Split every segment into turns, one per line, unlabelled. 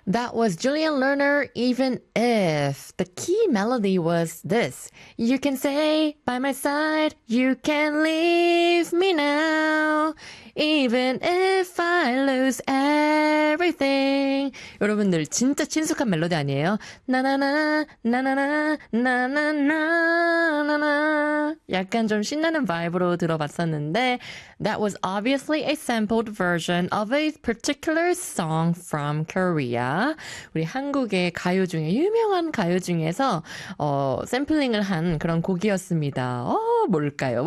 That was Julian Lerner, Even If. The key melody was this. You can stay by my side, you can leave me now. Even if I lose everything. 여러분들 진짜 친숙한 멜로디 아니에요? 나나나 나나나 나나나 나나 약간 좀 신나는 바이브로 들어봤었는데 That was obviously a sampled version of a particular song from Korea. 우리 한국의 가요 중에 유명한 가요 중에서 샘플링을 한 그런 곡이었습니다. 뭘까요?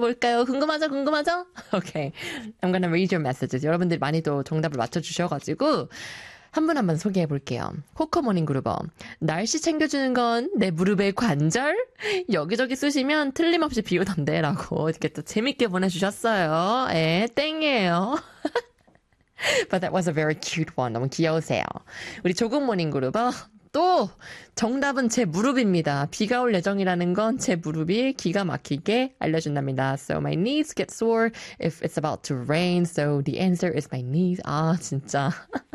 궁금하죠? Okay. I'm gonna read your messages. 여러분들이 많이 또 정답을 맞춰주셔가지고 한 분 한 번 소개해 볼게요. 코코모닝 그루버. 날씨 챙겨주는 건 내 무릎의 관절? 여기저기 쑤시면 틀림없이 비오던데 라고 이렇게 또 재밌게 보내주셨어요. 땡이에요. But that was a very cute one. 너무 귀여우세요. 우리 조국모닝 그루버. 또 정답은 제 무릎입니다. 비가 올 예정이라는 건 제 무릎이 기가 막히게 알려준답니다. So my knees get sore if it's about to rain. So the answer is my knees. 아 진짜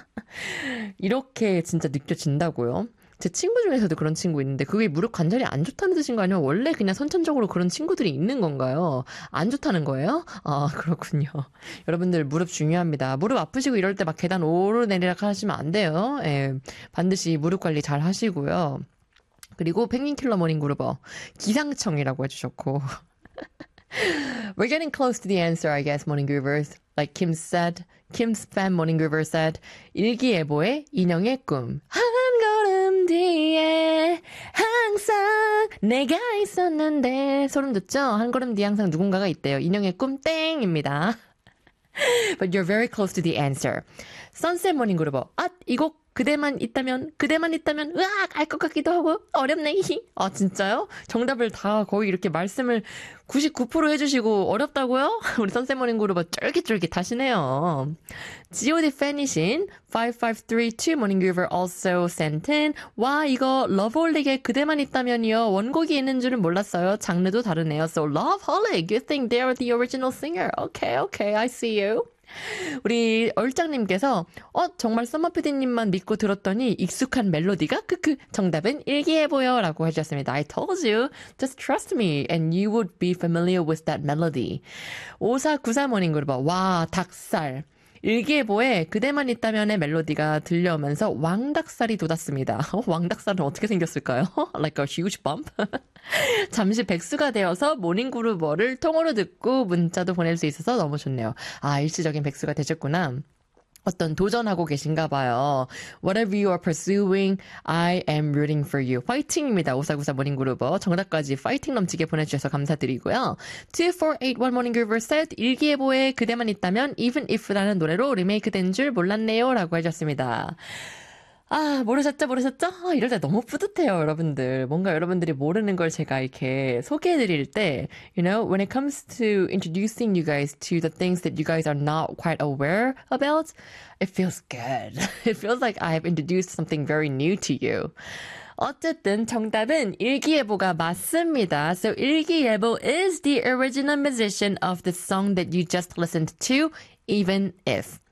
이렇게 진짜 느껴진다고요? 제 친구 중에서도 그런 친구 있는데 그게 무릎 관절이 안 좋다는 뜻인 거 아니면 원래 그냥 선천적으로 그런 친구들이 있는 건가요? 안 좋다는 거예요? 아 그렇군요. 여러분들 무릎 중요합니다. 무릎 아프시고 이럴 때 막 계단 오르내리락 하시면 안 돼요. 반드시 무릎 관리 잘 하시고요. 그리고 펭귄킬러 모닝 그루버 기상청이라고 해주셨고 We're getting close to the answer, I guess, Morning Groovers. Like Kim said, Kim's fan Morning Groover said, 일기예보의 인형의 꿈. 한 걸음 뒤에 항상 내가 있었는데. 소름 돋죠? 한 걸음 뒤에 항상 누군가가 있대요. 인형의 꿈 땡입니다. But you're very close to the answer. Sunset Morning Groover. 이 곡 그대만 있다면, 으악! 알 것 같기도 하고, 어렵네, 아, 진짜요? 정답을 다 거의 이렇게 말씀을 99% 해주시고, 어렵다고요? 우리 선셋모닝 그룹 쫄깃쫄깃 하시네요. G.O.D. 팬이신 5532 모닝 그룹 also sent in, 와, 이거 러브홀릭에 그대만 있다면이요. 원곡이 있는 줄은 몰랐어요. 장르도 다르네요. So, Loveholic, you think they're the original singer? Okay, I see you. 우리 얼짱님께서 정말 썸머피디님만 믿고 들었더니 익숙한 멜로디가 크크 정답은 일기예보요 라고 해주셨습니다. I told you, just trust me and you would be familiar with that melody. 5494 모닝그룹 와 닭살 일기예보에 그대만 있다면의 멜로디가 들려오면서 왕닭살이 돋았습니다. 왕닭살은 어떻게 생겼을까요? Like a huge bump? 잠시 백수가 되어서 모닝그루버를 통으로 듣고 문자도 보낼 수 있어서 너무 좋네요. 아, 일시적인 백수가 되셨구나. 어떤 도전하고 계신가 봐요. Whatever you are pursuing, I am rooting for you. 파이팅입니다. 5494 모닝그루버. 정답까지 파이팅 넘치게 보내주셔서 감사드리고요. 2481 모닝그루버 said 일기예보에 그대만 있다면 Even If라는 노래로 리메이크된 줄 몰랐네요. 라고 해주셨습니다. 아, 모르셨죠? 이럴 때 너무 뿌듯해요, 여러분들. 뭔가 여러분들이 모르는 걸 제가 이렇게 소개해드릴 때, you know, when it comes to introducing you guys to the things that you guys are not quite aware about, it feels good. It feels like I've introduced something very new to you. 어쨌든 정답은 일기예보가 맞습니다. So 일기예보 is the original musician of the song that you just listened to, Even If.